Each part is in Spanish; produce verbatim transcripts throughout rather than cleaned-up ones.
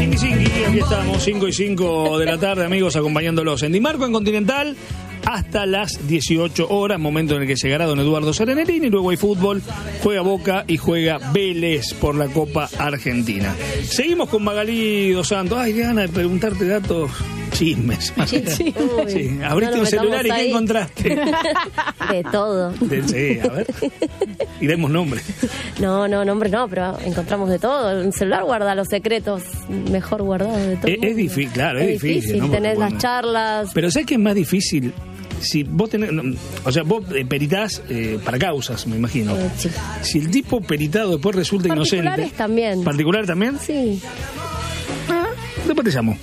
Singui, singui, aquí estamos, cinco y cinco de la tarde, amigos, acompañándolos en Dimarco, en Continental, hasta las dieciocho horas, momento en el que llegará don Eduardo Serenelini, luego hay fútbol, juega Boca y juega Vélez por la Copa Argentina. Seguimos con Magalí Dos Santos. Ay, qué gana de preguntarte datos, chismes. Sí, sí. Sí. Abriste no un celular y ¿qué encontraste? De todo. De, sí, a ver. Y demos nombre. No, no, nombre no, pero encontramos de todo. El celular guarda los secretos mejor guardados de todo. Es, es difícil, claro, es, es difícil. difícil ¿no? Tenés Porque, las charlas. Pero ¿sabes qué es más difícil? Si vos tenés, o sea, vos peritás eh, para causas, me imagino. Eh, sí. Si el tipo peritado después resulta inocente. Particulares también. ¿Particular también? Sí. Ah, después te llamo.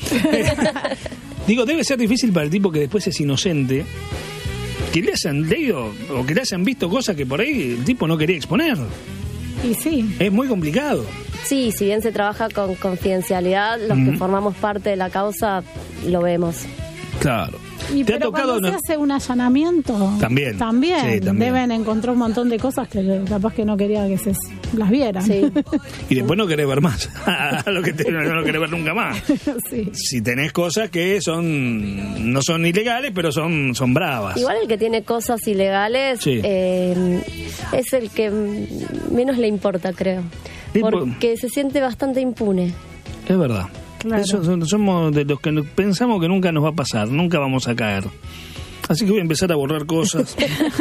Digo, debe ser difícil para el tipo que después es inocente, que le hayan leído o que le hayan visto cosas que por ahí el tipo no quería exponer. Y sí. Es muy complicado. Sí, si bien se trabaja con confidencialidad, los mm. que formamos parte de la causa lo vemos. Claro. Y ¿Te pero ha tocado cuando no? se hace un allanamiento también, también, sí, también deben encontrar un montón de cosas que capaz que no quería que se las vieran. Sí. Y después no querés ver más. Lo que te, no lo querés ver nunca más. Sí. Si tenés cosas que son no son ilegales, pero son, son bravas. Igual el que tiene cosas ilegales sí. eh, es el que menos le importa, creo. Porque se siente bastante impune. Es verdad. Claro. Eso, somos de los que pensamos que nunca nos va a pasar, nunca vamos a caer. Así que voy a empezar a borrar cosas.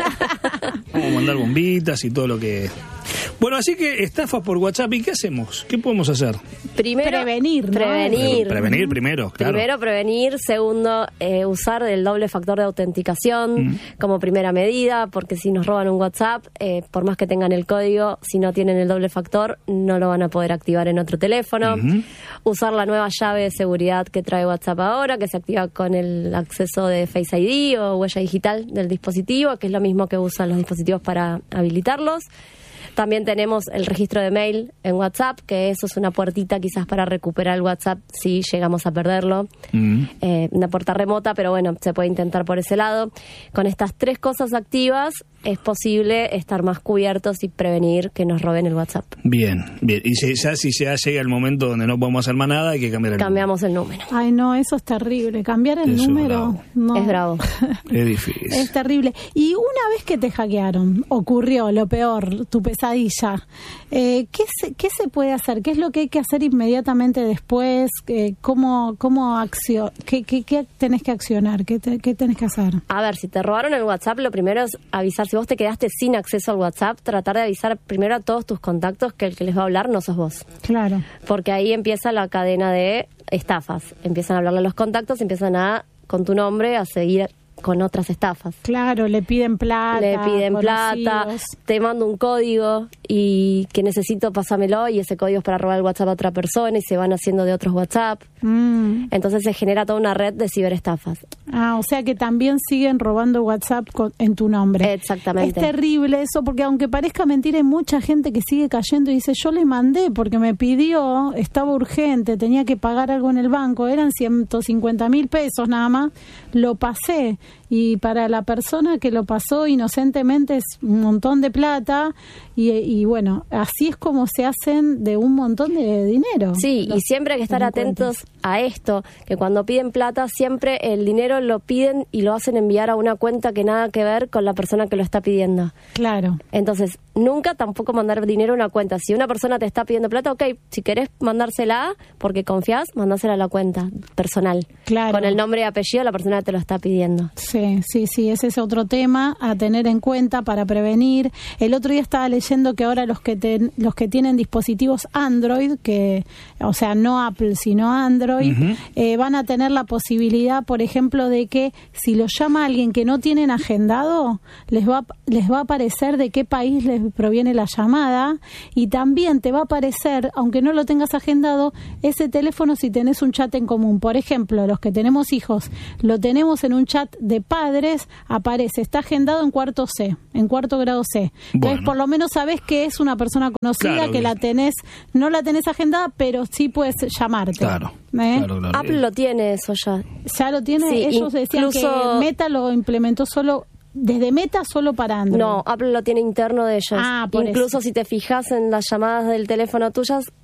Vamos a mandar bombitas y todo lo que... Bueno, así que estafas por WhatsApp. ¿Y qué hacemos? ¿Qué podemos hacer? Primero, prevenir, ¿no? Prevenir. Prevenir primero, claro. Primero, prevenir. Segundo, eh, usar el doble factor de autenticación mm. como primera medida, porque si nos roban un WhatsApp, eh, por más que tengan el código, si no tienen el doble factor, no lo van a poder activar en otro teléfono. Mm-hmm. Usar la nueva llave de seguridad que trae WhatsApp ahora, que se activa con el acceso de Face I D o huella digital del dispositivo, que es lo mismo que usan los dispositivos para habilitarlos. También tenemos el registro de mail en WhatsApp, que eso es una puertita quizás para recuperar el WhatsApp si llegamos a perderlo. Mm. Eh, una puerta remota, pero bueno, se puede intentar por ese lado. Con estas tres cosas activas es posible estar más cubiertos y prevenir que nos roben el WhatsApp. Bien, bien. Y si ya, si ya llega el momento donde no podemos hacer más nada, hay que cambiar el Cambiamos número. el número. Ay, no, eso es terrible. Cambiar el eso número es no. Es bravo. Es difícil. Es terrible. Y una vez que te hackearon, ocurrió lo peor, tu pesadilla, eh, ¿qué, se, ¿qué se puede hacer? ¿Qué es lo que hay que hacer inmediatamente después? Eh, ¿Cómo, cómo acción, qué, qué, qué tenés que accionar? ¿Qué, te, ¿Qué tenés que hacer? A ver, si te robaron el WhatsApp, lo primero es avisar. Si vos te quedaste sin acceso al WhatsApp, tratar de avisar primero a todos tus contactos que el que les va a hablar no sos vos. Claro. Porque ahí empieza la cadena de estafas. Empiezan a hablarle a los contactos, empiezan a, con tu nombre, a seguir con otras estafas. Claro, le piden plata. Le piden conocidos. plata, te mando un código y que necesito, pásamelo, y ese código es para robar el WhatsApp a otra persona y se van haciendo de otros WhatsApp. Mm. Entonces se genera toda una red de ciberestafas. Ah, o sea que también siguen robando WhatsApp con, en tu nombre. Exactamente. Es terrible eso, porque aunque parezca mentira, hay mucha gente que sigue cayendo y dice, yo le mandé porque me pidió, estaba urgente, tenía que pagar algo en el banco, eran ciento cincuenta mil pesos nada más, lo pasé. Y para la persona que lo pasó inocentemente es un montón de plata y, y bueno, así es como se hacen de un montón de dinero. Sí, y siempre hay que estar atentos a esto, que cuando piden plata siempre el dinero lo piden y lo hacen enviar a una cuenta que nada que ver con la persona que lo está pidiendo. Claro. Entonces, nunca tampoco mandar dinero a una cuenta. Si una persona te está pidiendo plata, ok, si querés mandársela porque confías, mandásela a la cuenta personal. Claro. Con el nombre y apellido de la persona que te lo está pidiendo. Sí, sí, sí, ese es otro tema a tener en cuenta para prevenir. El otro día estaba leyendo que ahora los que ten, los que tienen dispositivos Android, que, o sea, no Apple, sino Android, uh-huh. eh, van a tener la posibilidad, por ejemplo, de que si los llama alguien que no tienen agendado, les va, les va a aparecer de qué país les proviene la llamada, y también te va a aparecer, aunque no lo tengas agendado, ese teléfono si tenés un chat en común. Por ejemplo, los que tenemos hijos, lo tenemos en un chat de padres, aparece, está agendado en cuarto C, en cuarto grado C. Entonces, bueno, por lo menos sabés que es una persona conocida, claro, que la tenés, no la tenés agendada, pero sí puedes llamarte. Claro. ¿Eh? Claro, claro. Apple lo tiene eso ya. Ya lo tiene. Sí, ellos decían incluso... que Meta lo implementó solo desde Meta, solo para Android. No, Apple lo tiene interno de ellos. Ah, por incluso eso. Si te fijas en las llamadas del teléfono tuyas,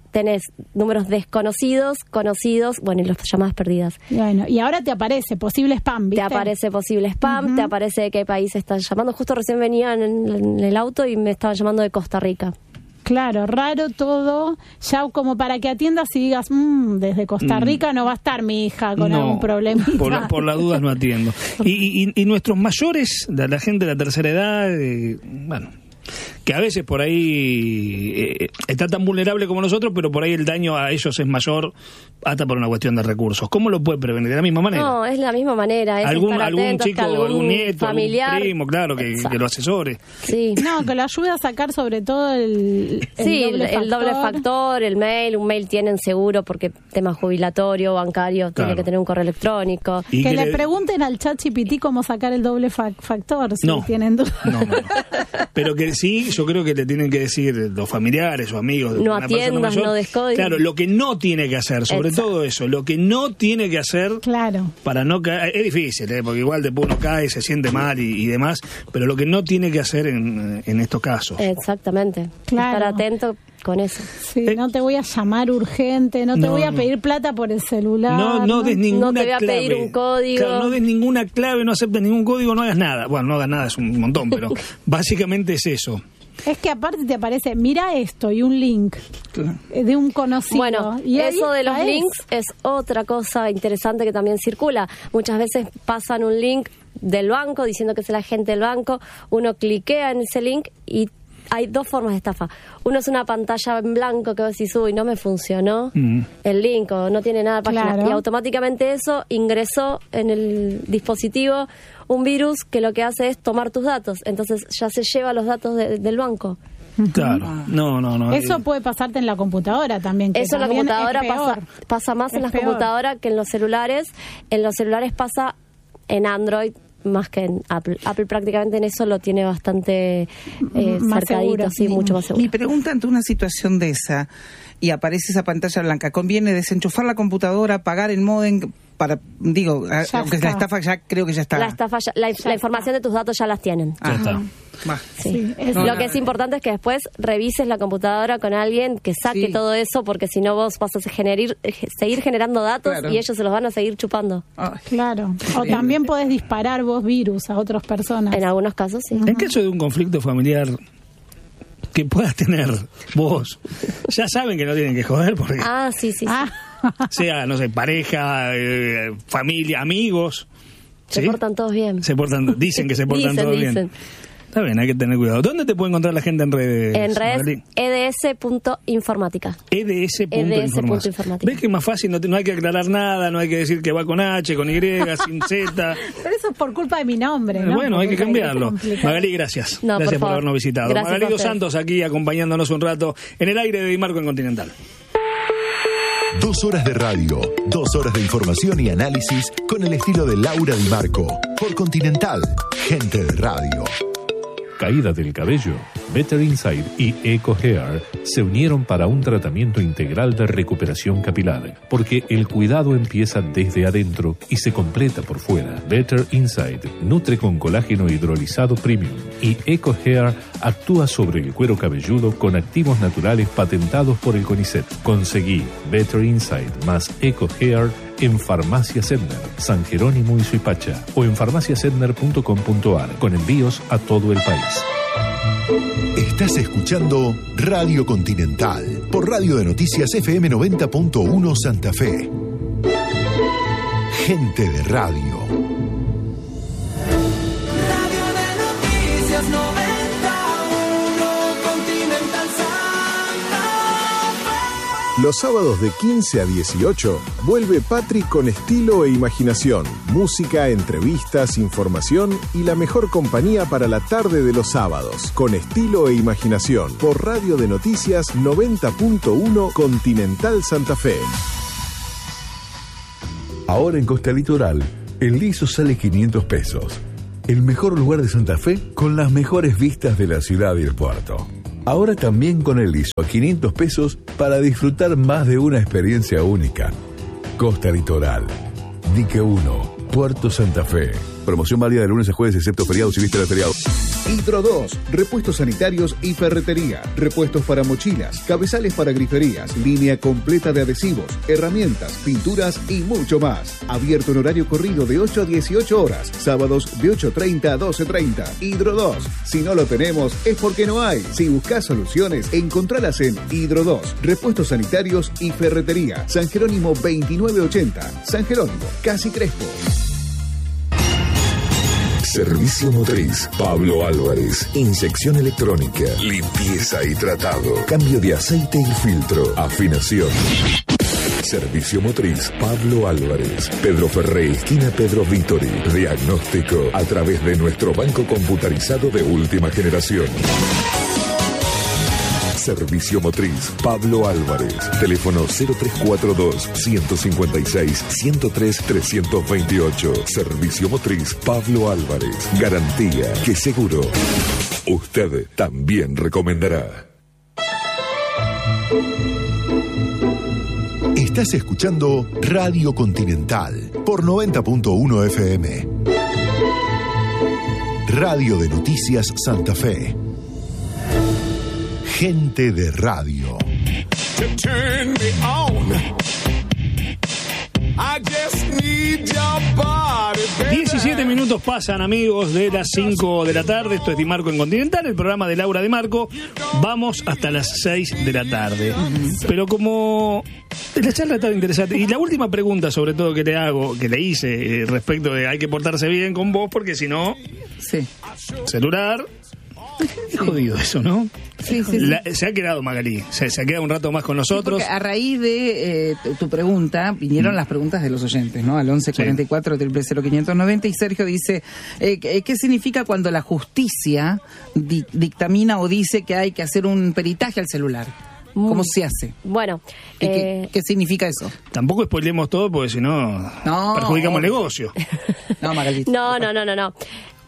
tenés números desconocidos, conocidos, bueno, y las llamadas perdidas. Bueno, y ahora te aparece posible spam, ¿viste? Te aparece posible spam, uh-huh. te aparece de qué país están llamando. Justo recién venían en, en el auto y me estaban llamando de Costa Rica. Claro, raro todo, ya como para que atiendas y digas, mmm, desde Costa Rica no va a estar mi hija con no, algún problemita. Por, por las dudas no atiendo. Y, y, y nuestros mayores, de la gente de la tercera edad, eh, bueno, que a veces por ahí eh, está tan vulnerable como nosotros, pero por ahí el daño a ellos es mayor hasta por una cuestión de recursos. ¿Cómo lo puede prevenir? ¿De la misma manera? No, es la misma manera. Es algún estar algún atentos, chico, algún, algún nieto, familiar, algún primo, claro, que, que lo asesore. Sí. No, que lo ayude a sacar sobre todo el, el sí, doble el, factor. el doble factor, el mail. Un mail tienen seguro porque tema jubilatorio, bancario, claro. tiene que tener un correo electrónico. Que, que le, le pregunten al ChatGPT cómo sacar el doble fa- factor, si no, tienen dudas. No, no, no. Pero que sí, yo creo que le tienen que decir los familiares o amigos de no una atiendas, persona mayor, no descodies. claro, lo que no tiene que hacer, sobre Exacto. todo eso, lo que no tiene que hacer claro. para no caer, es difícil, ¿eh? Porque igual después uno cae, se siente mal y, y demás, pero lo que no tiene que hacer en, en estos casos. Exactamente, claro. estar atento con eso. Sí, eh, no te voy a llamar urgente, no te no, voy a pedir no. plata por el celular. No, no des ninguna No te voy a clave. pedir un código. Claro, no des ninguna clave, no aceptes ningún código, no hagas nada. Bueno, no hagas nada, es un montón, pero básicamente es eso. Es que aparte te aparece, mira esto, y un link claro. de un conocido. Bueno, y eso de los es. links es otra cosa interesante que también circula. Muchas veces pasan un link del banco diciendo que es el agente del banco, uno cliquea en ese link y hay dos formas de estafa. Uno es una pantalla en blanco que vos decís, uy, no me funcionó mm. el link o no tiene nada de página. Claro. Y automáticamente eso ingresó en el dispositivo un virus que lo que hace es tomar tus datos. Entonces ya se lleva los datos de, del banco. Claro, no, no, no. Eso puede pasarte en la computadora también. Que Eso en la computadora pasa, pasa más es en las peor. computadoras que en los celulares. En los celulares pasa en Android más que en Apple. Apple prácticamente en eso lo tiene bastante eh, cercadito, sí, mi, mucho más seguro. Mi pregunta ante una situación de esa y aparece esa pantalla blanca, ¿conviene desenchufar la computadora, apagar el módem para, digo, ya aunque está. La estafa ya creo que ya está? La estafa, ya, la, ya la información está. de tus datos ya las tienen. Ya está. Sí. Sí, es no, Lo nada. que es importante es que después revises la computadora con alguien que saque sí. todo eso, porque si no vos vas a generar, seguir generando datos claro. y ellos se los van a seguir chupando. Oh, claro. O también podés disparar vos virus a otras personas. En algunos casos, sí. En caso de un conflicto familiar que puedas tener vos, ya saben que no tienen que joder porque... Ah, sí, sí, sí. Ah. Sea, no sé, pareja, eh, familia, amigos. Se ¿sí? portan todos bien. Se portan, dicen que se portan dicen, todos dicen. bien. Está bien, hay que tener cuidado. ¿Dónde te puede encontrar la gente en redes? En redes e d s punto informática. E D S punto informática. ¿Ves que es más fácil? No, te, no hay que aclarar nada, no hay que decir que va con H, con Y, sin Z. Pero eso es por culpa de mi nombre, ¿no? Bueno, hay que cambiarlo. Es Magali, gracias. No, gracias por, por habernos visitado. Gracias Magali Dos Santos aquí acompañándonos un rato en el aire de Di Marco en Continental. Dos horas de radio, dos horas de información y análisis con el estilo de Laura Di Marco. Por Continental, gente de radio. Caída del cabello, Better Inside y Eco Hair se unieron para un tratamiento integral de recuperación capilar, porque el cuidado empieza desde adentro y se completa por fuera. Better Inside nutre con colágeno hidrolizado premium y Eco Hair actúa sobre el cuero cabelludo con activos naturales patentados por el CONICET. Conseguí Better Inside más Eco Hair en Farmacia Sedner, San Jerónimo y Suipacha o en farmacia sedner punto com punto a r con envíos a todo el país. Estás escuchando Radio Continental por Radio de Noticias F M noventa punto uno Santa Fe. Gente de radio. Radio de Noticias noventa y uno Continental Santa Fe. Los sábados de quince a dieciocho vuelve Patri con estilo e imaginación, música, entrevistas, información y la mejor compañía para la tarde de los sábados. Con estilo e imaginación por Radio de Noticias noventa punto uno Continental Santa Fe. Ahora en Costa Litoral, el liso sale quinientos pesos. El mejor lugar de Santa Fe con las mejores vistas de la ciudad y el puerto. Ahora también con el liso a quinientos pesos para disfrutar más de una experiencia única. Costa Litoral, Dique uno, Puerto Santa Fe. Promoción válida de lunes a jueves excepto feriados y vísperas de feriados. Hidro dos, repuestos sanitarios y ferretería, repuestos para mochilas, cabezales para griferías, línea completa de adhesivos, herramientas, pinturas y mucho más. Abierto en horario corrido de ocho a dieciocho horas, sábados de ocho treinta a doce treinta. Hidro dos, si no lo tenemos es porque no hay. Si buscas soluciones, encontralas en Hidro dos, repuestos sanitarios y ferretería. San Jerónimo veintinueve ochenta, San Jerónimo, Casi Crespo. Servicio motriz Pablo Álvarez. Inyección electrónica, limpieza y tratado, cambio de aceite y filtro, afinación. Servicio motriz Pablo Álvarez. Pedro Ferré, esquina Pedro Vítori. Diagnóstico a través de nuestro banco computarizado de última generación. Servicio motriz Pablo Álvarez. Teléfono cero tres cuatro dos, uno cinco seis, uno cero tres, tres dos ocho. Servicio motriz Pablo Álvarez. Garantía que seguro usted también recomendará. Estás escuchando Radio Continental por noventa punto uno F M. Radio de Noticias Santa Fe. Gente de radio. diecisiete minutos pasan, amigos, de las cinco de la tarde. Esto es Di Marco en Continental, el programa de Laura Di Marco. Vamos hasta las seis de la tarde. Pero como la charla está interesante, y la última pregunta sobre todo que le hago, que le hice eh, respecto de hay que portarse bien con vos, porque si no, sí. celular... Es jodido eso, ¿no? Sí, sí, La, sí. Se ha quedado Magalí, se, se ha quedado un rato más con nosotros. Sí, a raíz de eh, tu, tu pregunta, vinieron mm. las preguntas de los oyentes, ¿no? Al once cuarenta y cuatro, cero cero quinientos noventa, y Sergio dice, eh, ¿qué significa cuando la justicia di, dictamina o dice que hay que hacer un peritaje al celular? ¿Cómo se hace? Bueno, eh, ¿qué, ¿qué significa eso? Tampoco spoilemos todo porque si no, no perjudicamos el negocio. No, Magalí. No, no, no, no, no.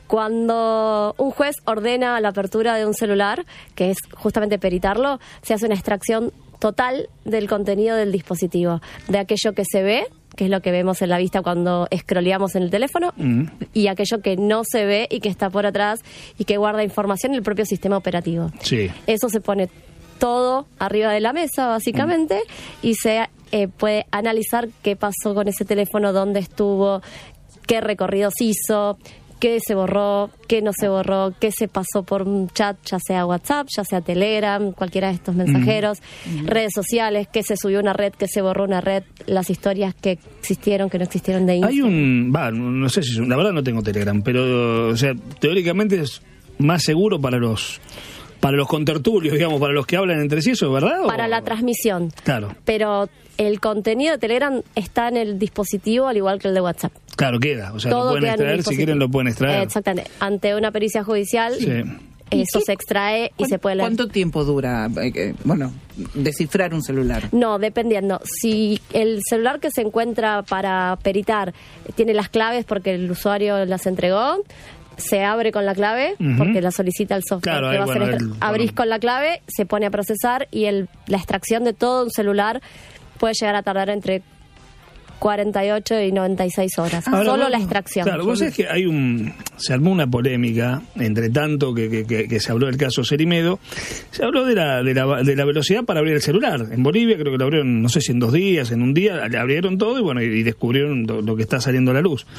Cuando un juez ordena la apertura de un celular, que es justamente peritarlo, se hace una extracción total del contenido del dispositivo, de aquello que se ve, que es lo que vemos en la vista cuando scrolleamos en el teléfono, mm. y aquello que no se ve y que está por atrás y que guarda información en el propio sistema operativo. Sí. Eso se pone todo arriba de la mesa, básicamente, mm. y se eh, puede analizar qué pasó con ese teléfono, dónde estuvo, qué recorridos hizo, qué se borró, qué no se borró, qué se pasó por un chat, ya sea WhatsApp, ya sea Telegram, cualquiera de estos mensajeros, mm. redes sociales, qué se subió a una red, qué se borró una red, las historias que existieron, que no existieron de Instagram. Hay un, va, no sé si, la verdad no tengo Telegram, pero, o sea, teóricamente es más seguro para los... Para los contertulios, digamos, para los que hablan entre sí, ¿eso es verdad? Para o... la transmisión. Claro. Pero el contenido de Telegram está en el dispositivo al igual que el de WhatsApp. Claro, queda. O sea, todo lo pueden extraer, si quieren lo pueden extraer. Exactamente. Ante una pericia judicial, sí. eso se extrae y se puede leer. ¿Cuánto tiempo dura, eh, bueno, descifrar un celular? No, dependiendo. Si el celular que se encuentra para peritar tiene las claves porque el usuario las entregó, se abre con la clave, uh-huh. porque la solicita el software. Claro, que va bueno, a hacer el, abrís bueno. con la clave, se pone a procesar y el, la extracción de todo un celular puede llegar a tardar entre cuarenta y ocho y noventa y seis horas. Ahora, Solo vos, la extracción. Claro, vos sabés que hay un... Se armó una polémica, entre tanto que, que, que, que se habló del caso Cerimedo, se habló de la, de, la, de la velocidad para abrir el celular. En Bolivia creo que lo abrieron, no sé si en dos días, en un día, abrieron todo y bueno, y descubrieron lo, lo que está saliendo a la luz.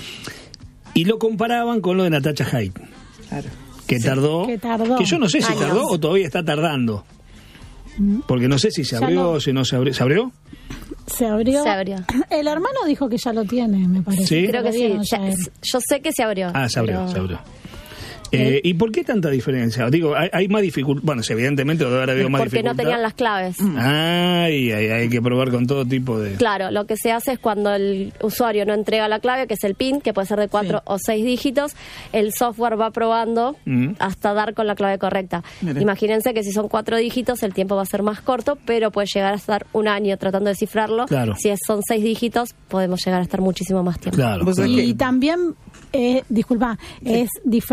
Y lo comparaban con lo de Natacha Haidt. Claro. Que, sí, tardó, que tardó. Que yo no sé si Años. tardó o todavía está tardando. Porque no sé si se abrió o si no se abrió. ¿Se abrió? Se abrió. Se abrió. El hermano dijo que ya lo tiene, me parece. ¿Sí? Creo que sí. Ya, yo sé que se abrió. Ah, se abrió, pero... se abrió. Eh, ¿Y por qué tanta diferencia? Digo, hay, hay más dificultad. Bueno, evidentemente debe haber habido más Porque dificultad. no tenían las claves. Ay, ay, hay que probar con todo tipo de... Claro, lo que se hace es cuando el usuario no entrega la clave, que es el PIN, que puede ser de cuatro sí. o seis dígitos, el software va probando mm. hasta dar con la clave correcta. Mire. Imagínense que si son cuatro dígitos, el tiempo va a ser más corto, pero puede llegar a estar un año tratando de descifrarlo. Claro. Si son seis dígitos, podemos llegar a estar muchísimo más tiempo. Claro. Y, y también... Eh, disculpa, es diferente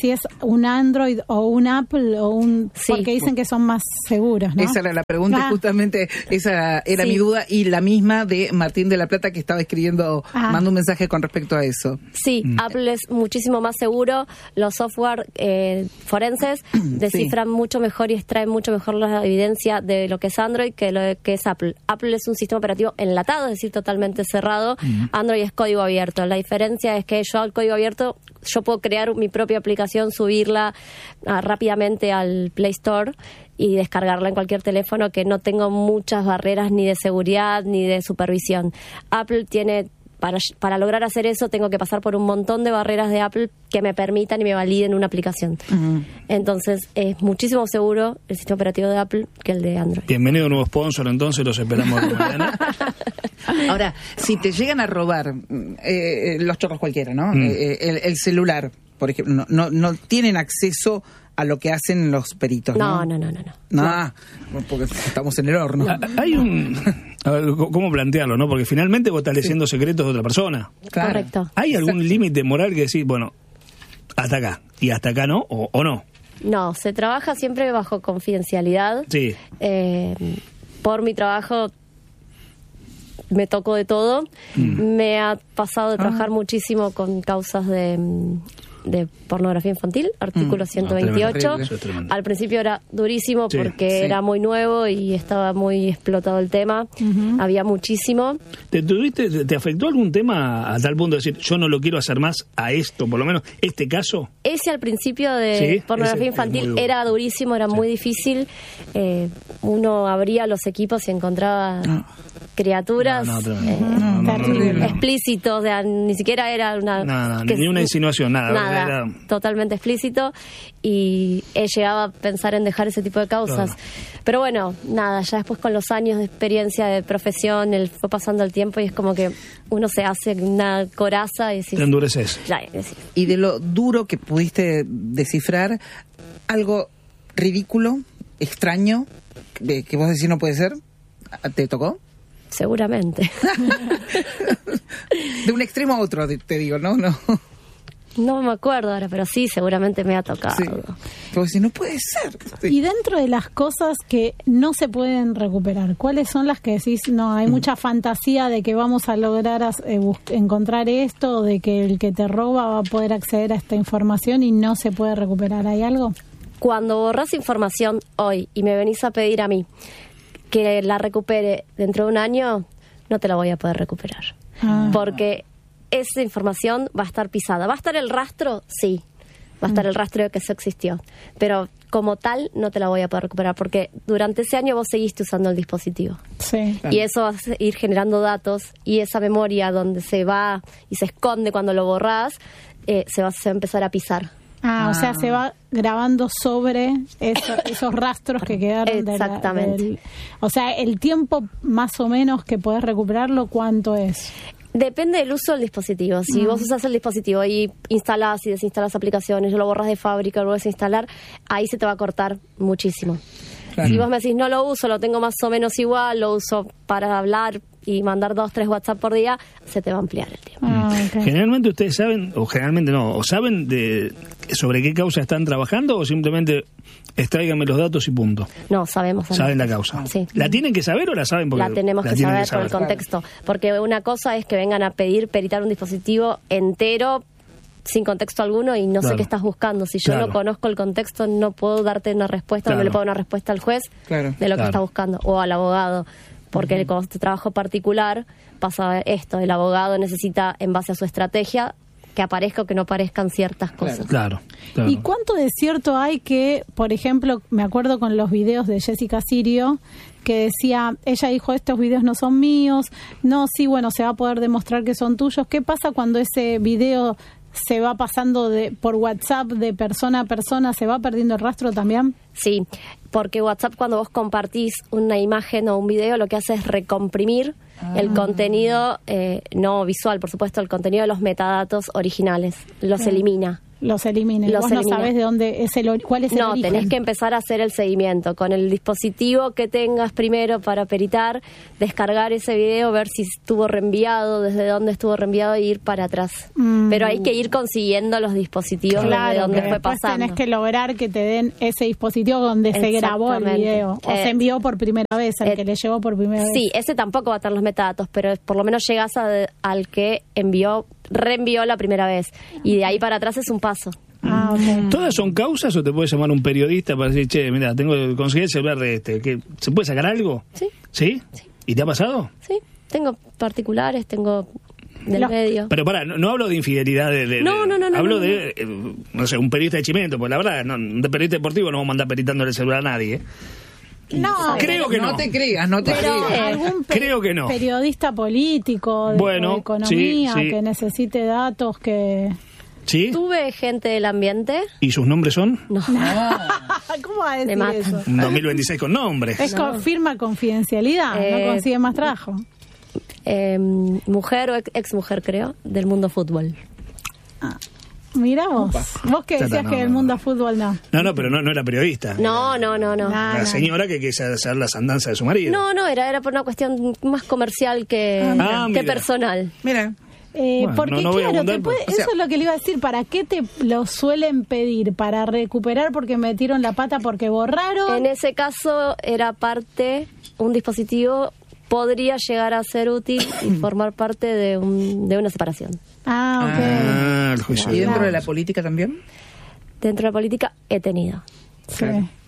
si es un Android o un Apple o un... Sí. Porque dicen que son más seguros, ¿no? Esa era la pregunta, Ah. justamente esa era Sí. mi duda y la misma de Martín de la Plata que estaba escribiendo, Ah. manda un mensaje con respecto a eso. Sí, Apple es muchísimo más seguro. Los software eh, forenses descifran mucho mejor y extraen mucho mejor la evidencia de lo que es Android que lo que es Apple. Apple es un sistema operativo enlatado, es decir, totalmente cerrado. Android es código abierto. La diferencia es que yo al código abierto, yo puedo crear mi propia aplicación, subirla ah, rápidamente al Play Store y descargarla en cualquier teléfono, que no tengo muchas barreras ni de seguridad ni de supervisión. Apple tiene... Para, para lograr hacer eso tengo que pasar por un montón de barreras de Apple que me permitan y me validen una aplicación. Uh-huh. Entonces es muchísimo seguro el sistema operativo de Apple que el de Android. Bienvenido nuevo sponsor, entonces los esperamos mañana. Ahora, si te llegan a robar eh, los chorros cualquiera, ¿no? Mm. Eh, el, el celular, por ejemplo, no, no, no tienen acceso a lo que hacen los peritos, ¿no? No, no, no, no. no. Ah, porque estamos en el horno. Ah, Hay un... A ver, ¿cómo plantearlo, no? Porque finalmente vos estás leyendo secretos de otra persona. Claro. Correcto. ¿Hay algún límite moral que decir, bueno, hasta acá, y hasta acá no, o, o no? No, se trabaja siempre bajo confidencialidad. Sí. Eh, por mi trabajo me tocó de todo. Me ha pasado de trabajar muchísimo con causas de, de pornografía infantil, artículo ciento veintiocho. tremendo, eso es tremendo. Al principio era durísimo Sí, porque sí. era muy nuevo y estaba muy explotado el tema. Había muchísimo. ¿Te, tuviste, te, te afectó algún tema a tal punto de decir, yo no lo quiero hacer más a esto, por lo menos este caso? Ese al principio de Sí, ese pornografía es muy infantil duro. era durísimo, era muy difícil. Eh, uno abría los equipos y encontraba criaturas No, no, tremendo. eh, No, no, no, terrible. no. explícitos, o sea, ni siquiera era una... No, no, que- ni una insinuación, nada, Nada, era- totalmente explícito, y he llegado a pensar en dejar ese tipo de causas. Claro. Pero bueno, nada, ya después con los años de experiencia, de profesión, el, fue pasando el tiempo y es como que uno se hace una coraza y decís, Te endureces. ya, decís, Y de lo duro que pudiste descifrar, algo ridículo, extraño, de que vos decís no puede ser, ¿te tocó? seguramente. De un extremo a otro, te te digo, ¿no? No. No me acuerdo ahora, pero sí, seguramente me ha tocado. Sí. Porque si no puede ser. Sí. Y dentro de las cosas que no se pueden recuperar, ¿cuáles son las que decís, no, hay mucha fantasía de que vamos a lograr as- eh, bus- encontrar esto, o de que el que te roba va a poder acceder a esta información y no se puede recuperar? ¿Hay algo? Cuando borras información hoy y me venís a pedir a mí que la recupere dentro de un año, no te la voy a poder recuperar. Ah. Porque esa información va a estar pisada. ¿Va a estar el rastro? Sí. Va a estar el rastro de que eso existió. Pero como tal, no te la voy a poder recuperar porque durante ese año vos seguiste usando el dispositivo. Sí. Y eso va a ir generando datos y esa memoria donde se va y se esconde cuando lo borrás, eh, se, va, se va a empezar a pisar. Ah, o sea, Ah. se va grabando sobre eso- esos rastros que quedaron de la- Exactamente. del- o sea, el tiempo más o menos que podés recuperarlo, ¿cuánto es? Depende del uso del dispositivo. Si vos usas el dispositivo y instalás y desinstalas aplicaciones, lo borras de fábrica, lo vuelves a instalar, ahí se te va a cortar muchísimo. Claro. Si vos me decís, no lo uso, lo tengo más o menos igual, lo uso para hablar y mandar dos, tres WhatsApp por día, se te va a ampliar el tiempo. Ah, ok. Generalmente ustedes saben, o generalmente no, o saben de sobre qué causa están trabajando o simplemente extráigame los datos y punto. No, sabemos. Saben la causa. Sí. ¿La tienen que saber o la saben? Porque La tenemos que tienen saber por el contexto. Porque una cosa es que vengan a pedir peritar un dispositivo entero sin contexto alguno y no Claro. sé qué estás buscando. Si yo Claro. no conozco el contexto, no puedo darte una respuesta, Claro. no le puedo dar una respuesta al juez Claro. de lo que Claro. está buscando o al abogado. Porque con este trabajo particular pasa esto, el abogado necesita, en base a su estrategia, que aparezca o que no aparezcan ciertas cosas. Claro, claro. ¿Y cuánto de cierto hay que, por ejemplo, me acuerdo con los videos de Jessica Sirio, que decía, ella dijo, estos videos no son míos, no, sí, bueno, se va a poder demostrar que son tuyos? ¿Qué pasa cuando ese video se va pasando de por WhatsApp de persona a persona, se va perdiendo el rastro también? Sí, porque WhatsApp cuando vos compartís una imagen o un video lo que hace es recomprimir el contenido, eh, no visual, por supuesto, el contenido de los metadatos originales, los elimina. los eliminen. Los Vos elimina. no sabés de dónde es el ori- cuál es el No, origen. tenés que empezar a hacer el seguimiento con el dispositivo que tengas primero para peritar, descargar ese video, ver si estuvo reenviado, desde dónde estuvo reenviado e ir para atrás. Mm. Pero hay que ir consiguiendo los dispositivos Claro, desde donde que fue después pasando. tenés que lograr que te den ese dispositivo donde se grabó el Exactamente. video o Eh, se envió por primera vez, el eh, que le llegó por primera vez. Sí, ese tampoco va a tener los metadatos, pero por lo menos llegas a- al que envió, reenvió la primera vez. Y de ahí para atrás es un paso. Ah, ok. ¿Todas son causas o te puede llamar un periodista para decir, che, mira, tengo que conseguir el celular de este? ¿Qué, ¿Se puede sacar algo? Sí. ¿Sí? ¿Y te ha pasado? Sí, tengo particulares, tengo del Los- medio. Pero pará, no, no hablo de infidelidad. De, de- No, no, no, no, Hablo no, de, eh, no sé, un periodista de Chimento, pues la verdad, no, de periodista deportivo no vamos a andar peritando el celular a nadie. ¿eh? No, Creo que no. No te creas, no te pero creas. algún pe- Creo que no. periodista político de, Bueno, de economía sí, sí. que necesite datos que ¿Sí? Tuve gente del ambiente. ¿Y sus nombres son? No. ¿Cómo va a decir Me matan. eso? Un dos mil veintiséis con nombres. Es con firma confidencialidad, Eh, no consigue más trabajo. Eh, mujer o ex, ex mujer, creo, del mundo fútbol. Mirá vos, vos que Tata, decías no, que no, el mundo fútbol no. No, no, pero no, no era periodista. No, no, no, no. Nah, La nah. señora que quiso hacer las andanzas de su marido. No, no, era, era por una cuestión más comercial que, Ah, que mira. personal. Mira, Eh, Bueno, porque no- no voy a claro, abundar, te puede- pero- o sea- eso es lo que le iba a decir. ¿Para qué te lo suelen pedir? ¿Para recuperar porque metieron la pata porque borraron? En ese caso era parte, un dispositivo podría llegar a ser útil y formar parte de, un, de una separación. Ah, ok. Ah, el juicio. ¿y dentro Claro. de la política también? Dentro de la política he tenido, Sí.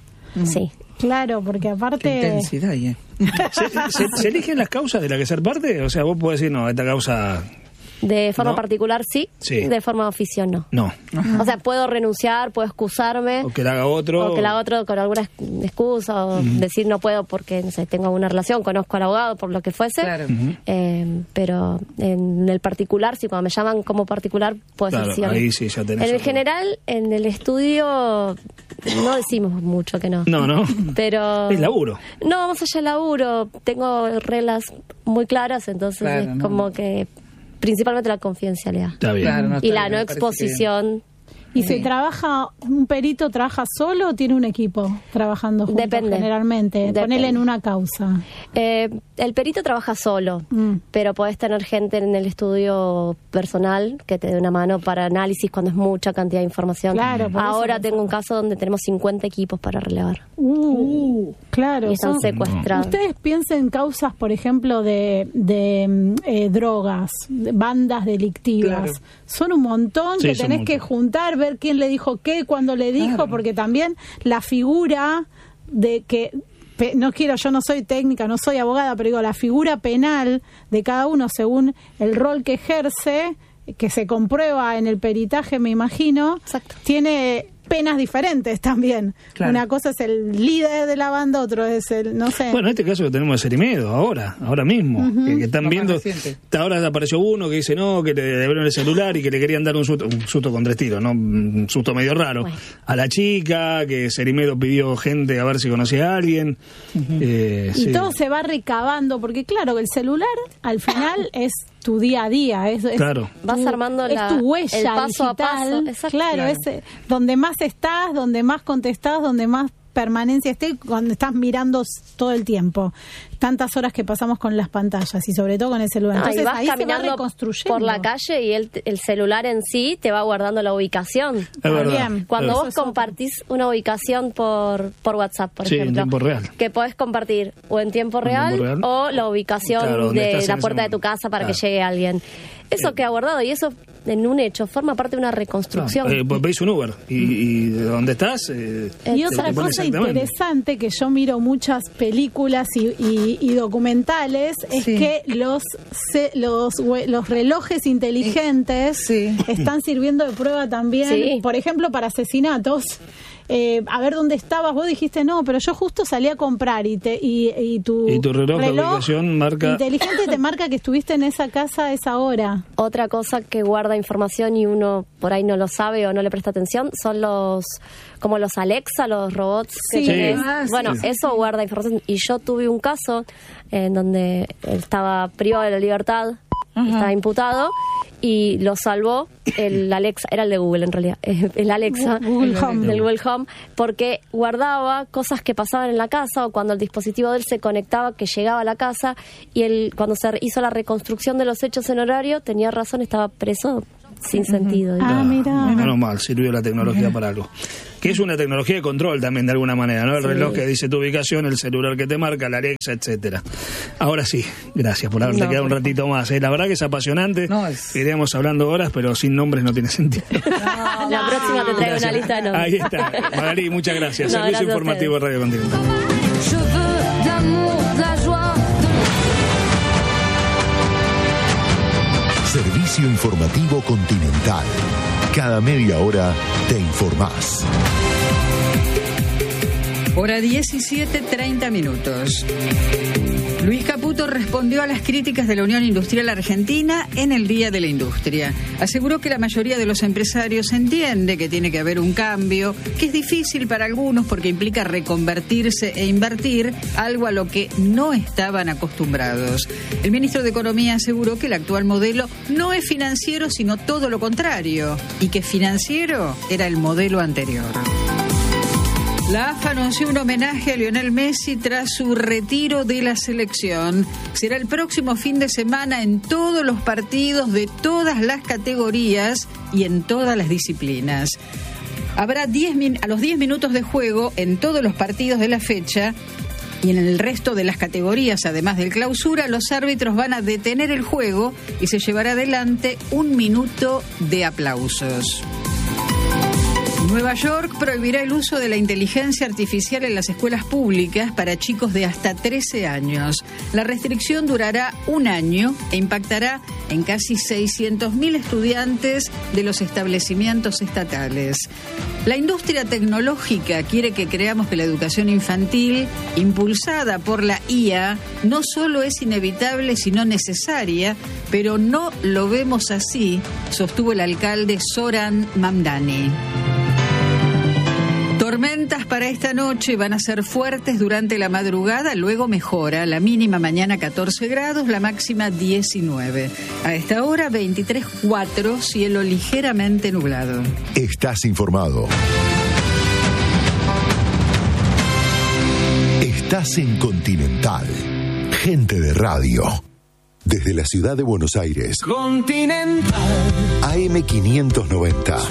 sí. Claro, porque Qué aparte... intensidad, ahí, ¿eh? ¿Se, se, se eligen las causas de las que ser parte? O sea, vos podés decir, no, esta causa... De forma ¿No? particular sí, Sí. de forma oficial no. No. O sea, puedo renunciar, puedo excusarme. O que la haga otro. O que la haga otro con alguna ex- excusa, o decir no puedo porque no sé, tengo alguna relación, conozco al abogado, por lo que fuese. Claro. Eh, pero en el particular, sí, cuando me llaman como particular, puede Claro, ser sí o no. ahí sí ya tenés En el otro. general, en el estudio, no decimos mucho que no. No, no. Pero. Es laburo. No, más allá del laburo, tengo reglas muy claras, entonces Claro, es no. como que. Principalmente la confidencialidad. Está bien. Claro, no, Y está la bien, no me parece que- exposición. ¿Y se trabaja, un perito trabaja solo o tiene un equipo trabajando juntos? Depende. Generalmente, Depende. ponele en una causa. Eh, el perito trabaja solo, Mm. pero podés tener gente en el estudio personal que te dé una mano para análisis cuando es mucha cantidad de información. Claro, por eso Ahora pensaba. tengo un caso donde tenemos cincuenta equipos para relevar. Uh, claro. Y están son- secuestrados. Ustedes piensen en causas, por ejemplo, de, de mm, eh, drogas, de bandas delictivas. Claro. Son un montón Sí, que son tenés un que montón. juntar, ver quién le dijo qué, cuándo le dijo, Claro. porque también la figura de que pe- no quiero, yo no soy técnica, no soy abogada, pero digo, la figura penal de cada uno según el rol que ejerce, que se comprueba en el peritaje, me imagino, Exacto. tiene penas diferentes también. Claro. Una cosa es el líder de la banda, otro es el, no sé. Bueno, en este caso que tenemos de Serimedo, ahora, ahora mismo, que, que están Lo más viendo, reciente. ahora apareció uno que dice no, que le devolvieron el celular y que le querían dar un susto, un susto con tres tiros, ¿no? Un susto medio raro. Bueno. A la chica, que Serimedo pidió gente a ver si conocía a alguien. Eh, y sí. todo se va recabando, porque claro, el celular al final es tu día a día, es, es Claro. Vas tu- armando es la- tu huella el paso a digital. paso, exacto. Claro, Claro. es eh, donde más estás, donde más contestás, donde más permanencia esté, cuando estás mirando s- todo el tiempo. Tantas horas que pasamos con las pantallas y sobre todo con el celular. No, y Entonces vas ahí se va caminando reconstruyendo. por la calle y el, el celular en sí te va guardando la ubicación. Es verdad. Bien. Cuando Es- vos compartís una ubicación por, por WhatsApp, por Sí, en ejemplo, tiempo real. que podés compartir o en tiempo En real, tiempo real. o la ubicación Claro, donde de estás en la ese puerta de tu momento. casa para Claro. que llegue alguien. Eso queda guardado y eso en un hecho forma parte de una reconstrucción. Eh, pues pedís un Uber y, y de dónde estás. eh, Y te- otra te pone cosa exactamente. interesante que yo miro muchas películas y, y- y documentales es Sí. que los se- los hue- los relojes inteligentes Sí. están sirviendo de prueba también, Sí. por ejemplo, para asesinatos. Eh, a ver dónde estabas, vos dijiste no, pero yo justo salí a comprar y te y, y tu, Y tu reloj de ubicación marca- inteligente te marca que estuviste en esa casa a esa hora. Otra cosa que guarda información y uno por ahí no lo sabe o no le presta atención son los como los Alexa, los robots que Sí. tenés. Ah, sí. Bueno, eso guarda información. Y yo tuve un caso en donde él estaba privado de la libertad, estaba imputado y lo salvó el Alexa, era el de Google en realidad, el Alexa, Google Home. del Google Home, porque guardaba cosas que pasaban en la casa o cuando el dispositivo de él se conectaba, que llegaba a la casa, y él, cuando se hizo la reconstrucción de los hechos en horario, tenía razón, estaba preso sin sentido. Ah, mira. Menos mal, sirvió la tecnología para algo. Que es una tecnología de control también, de alguna manera, ¿no? El Sí. reloj que dice tu ubicación, el celular que te marca, la Alexa, etcétera. Ahora sí, gracias por haberte No, quedado un por ratito más. ¿eh? La verdad que es apasionante. No, es- Iríamos hablando horas, pero sin nombres no tiene sentido. La próxima te traigo una lista de nombres. Ahí está. Magalí, muchas gracias. No, Servicio gracias a informativo de Radio Continental. Je veux de l'amour, de la joie, de Servicio informativo Continental. Cada media hora te informás. Hora diecisiete, treinta minutos. Luis Caputo respondió a las críticas de la Unión Industrial Argentina en el Día de la Industria. Aseguró que la mayoría de los empresarios entiende que tiene que haber un cambio, que es difícil para algunos porque implica reconvertirse e invertir, algo a lo que no estaban acostumbrados. El ministro de Economía aseguró que el actual modelo no es financiero, sino todo lo contrario, y que financiero era el modelo anterior. La A F A anunció un homenaje a Lionel Messi tras su retiro de la selección. Será el próximo fin de semana en todos los partidos de todas las categorías y en todas las disciplinas. Habrá diez min- a los diez minutos de juego en todos los partidos de la fecha y en el resto de las categorías, además del clausura, los árbitros van a detener el juego y se llevará adelante un minuto de aplausos. Nueva York prohibirá el uso de la inteligencia artificial en las escuelas públicas para chicos de hasta trece años. La restricción durará un año e impactará en casi seiscientos mil estudiantes de los establecimientos estatales. La industria tecnológica quiere que creamos que la educación infantil, impulsada por la I A, no solo es inevitable, sino necesaria, pero no lo vemos así, sostuvo el alcalde Zoran Mamdani. Tormentas para esta noche van a ser fuertes durante la madrugada, luego mejora. La mínima mañana catorce grados, la máxima diecinueve. A esta hora veintitrés coma cuatro, cielo ligeramente nublado. Estás informado. Estás en Continental. Gente de radio. Desde la ciudad de Buenos Aires. Continental. A M quinientos noventa.